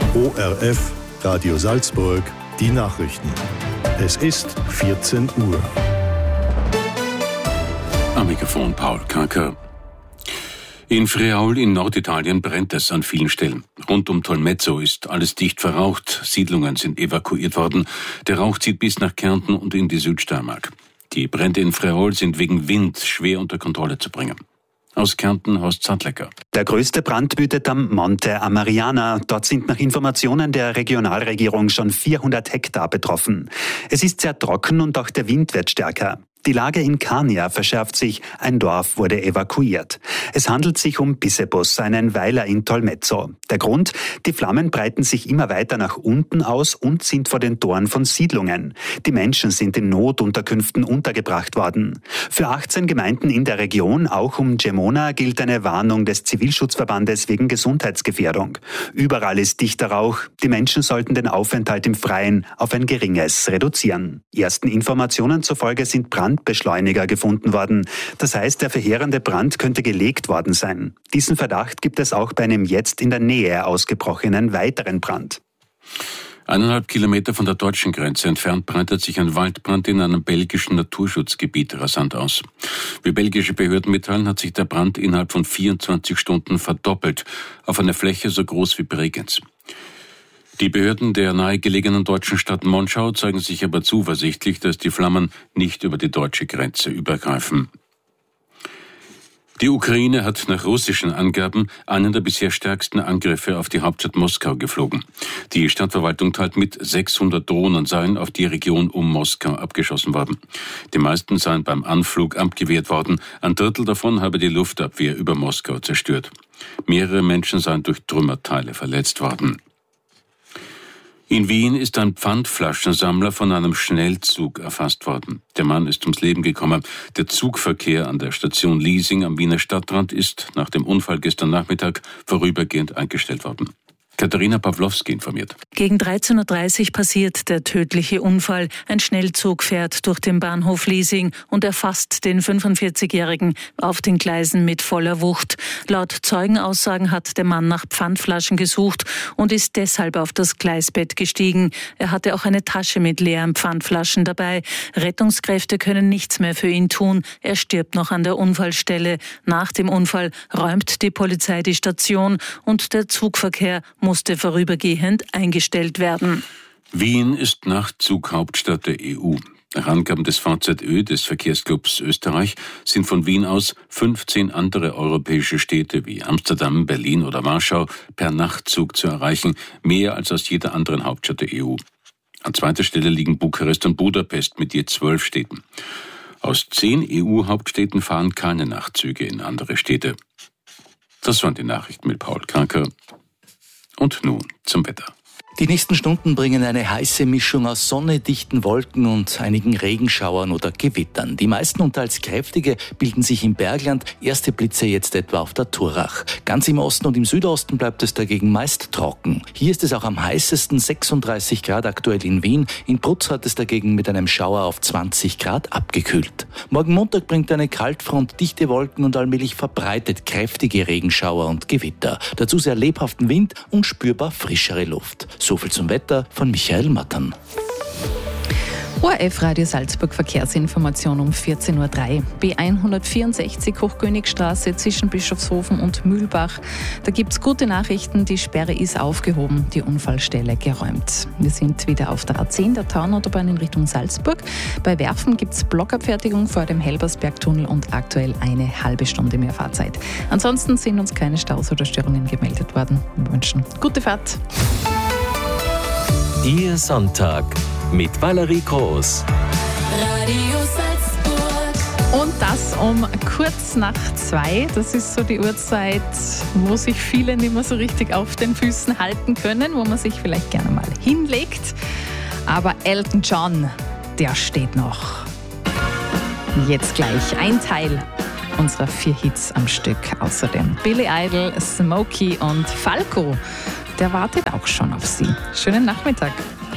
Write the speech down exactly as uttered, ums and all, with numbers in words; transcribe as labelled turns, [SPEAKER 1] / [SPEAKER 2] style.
[SPEAKER 1] O R F, Radio Salzburg, die Nachrichten. Es ist vierzehn Uhr.
[SPEAKER 2] Am Mikrofon Paul Kanker. In Friaul in Norditalien brennt es an vielen Stellen. Rund um Tolmezzo ist alles dicht verraucht, Siedlungen sind evakuiert worden. Der Rauch zieht bis nach Kärnten und in die Südsteiermark. Die Brände in Friaul sind wegen Wind schwer unter Kontrolle zu bringen. Aus Kärnten, Horst Zandlecker.
[SPEAKER 3] Der größte Brand wütet am Monte Amariana. Dort sind nach Informationen der Regionalregierung schon vierhundert Hektar betroffen. Es ist sehr trocken und auch der Wind wird stärker. Die Lage in Kania verschärft sich, ein Dorf wurde evakuiert. Es handelt sich um Bissebus, einen Weiler in Tolmezzo. Der Grund? Die Flammen breiten sich immer weiter nach unten aus und sind vor den Toren von Siedlungen. Die Menschen sind in Notunterkünften untergebracht worden. Für achtzehn Gemeinden in der Region, auch um Gemona, gilt eine Warnung des Zivilschutzverbandes wegen Gesundheitsgefährdung. Überall ist dichter Rauch. Die Menschen sollten den Aufenthalt im Freien auf ein geringes reduzieren. Ersten Informationen zufolge sind Brand Brandbeschleuniger gefunden worden. Das heißt, der verheerende Brand könnte gelegt worden sein. Diesen Verdacht gibt es auch bei einem jetzt in der Nähe ausgebrochenen weiteren Brand.
[SPEAKER 2] Eineinhalb Kilometer von der deutschen Grenze entfernt breitet sich ein Waldbrand in einem belgischen Naturschutzgebiet rasant aus. Wie belgische Behörden mitteilen, hat sich der Brand innerhalb von vierundzwanzig Stunden verdoppelt, auf einer Fläche so groß wie Bregenz. Die Behörden der nahegelegenen deutschen Stadt Monschau zeigen sich aber zuversichtlich, dass die Flammen nicht über die deutsche Grenze übergreifen. Die Ukraine hat nach russischen Angaben einen der bisher stärksten Angriffe auf die Hauptstadt Moskau geflogen. Die Stadtverwaltung teilt mit, sechshundert Drohnen seien auf die Region um Moskau abgeschossen worden. Die meisten seien beim Anflug abgewehrt worden. Ein Drittel davon habe die Luftabwehr über Moskau zerstört. Mehrere Menschen seien durch Trümmerteile verletzt worden. In Wien ist ein Pfandflaschensammler von einem Schnellzug erfasst worden. Der Mann ist ums Leben gekommen. Der Zugverkehr an der Station Liesing am Wiener Stadtrand ist nach dem Unfall gestern Nachmittag vorübergehend eingestellt worden. Katharina Pawlowski informiert.
[SPEAKER 4] Gegen dreizehn Uhr dreißig passiert der tödliche Unfall. Ein Schnellzug fährt durch den Bahnhof Liesing und erfasst den fünfundvierzigjährigen auf den Gleisen mit voller Wucht. Laut Zeugenaussagen hat der Mann nach Pfandflaschen gesucht und ist deshalb auf das Gleisbett gestiegen. Er hatte auch eine Tasche mit leeren Pfandflaschen dabei. Rettungskräfte können nichts mehr für ihn tun. Er stirbt noch an der Unfallstelle. Nach dem Unfall räumt die Polizei die Station und der Zugverkehr musste vorübergehend eingestellt werden.
[SPEAKER 2] Wien ist Nachtzughauptstadt der E U. Nach Angaben des V Z Ö, des Verkehrsclubs Österreich, sind von Wien aus fünfzehn andere europäische Städte wie Amsterdam, Berlin oder Warschau per Nachtzug zu erreichen, mehr als aus jeder anderen Hauptstadt der E U. An zweiter Stelle liegen Bukarest und Budapest mit je zwölf Städten. Aus zehn E U-Hauptstädten fahren keine Nachtzüge in andere Städte. Das waren die Nachrichten mit Paul Kanker. Und nun zum Wetter.
[SPEAKER 5] Die nächsten Stunden bringen eine heiße Mischung aus Sonne, dichten Wolken und einigen Regenschauern oder Gewittern. Die meisten und teils kräftige bilden sich im Bergland, erste Blitze jetzt etwa auf der Turach. Ganz im Osten und im Südosten bleibt es dagegen meist trocken. Hier ist es auch am heißesten, sechsunddreißig Grad aktuell in Wien. In Brutz hat es dagegen mit einem Schauer auf zwanzig Grad abgekühlt. Morgen Montag bringt eine Kaltfront dichte Wolken und allmählich verbreitet kräftige Regenschauer und Gewitter. Dazu sehr lebhaften Wind und spürbar frischere Luft. So viel zum Wetter von Michael Mattern.
[SPEAKER 6] O R F Radio Salzburg Verkehrsinformation um vierzehn Uhr drei. B hundertvierundsechzig Hochkönigstraße zwischen Bischofshofen und Mühlbach. Da gibt es gute Nachrichten, die Sperre ist aufgehoben, die Unfallstelle geräumt. Wir sind wieder auf der A zehn, der Taunautobahn in Richtung Salzburg. Bei Werfen gibt es Blockabfertigung vor dem Helbersbergtunnel und aktuell eine halbe Stunde mehr Fahrzeit. Ansonsten sind uns keine Staus oder Störungen gemeldet worden. Wir wünschen gute Fahrt.
[SPEAKER 7] Ihr Sonntag mit Valerie Groß.
[SPEAKER 6] Radio Salzburg. Und das um kurz nach zwei. Das ist so die Uhrzeit, wo sich viele nicht mehr so richtig auf den Füßen halten können, wo man sich vielleicht gerne mal hinlegt. Aber Elton John, der steht noch. Jetzt gleich ein Teil unserer vier Hits am Stück. Außerdem Billy Idol, Smokey und Falco. Der wartet auch schon auf Sie. Schönen Nachmittag.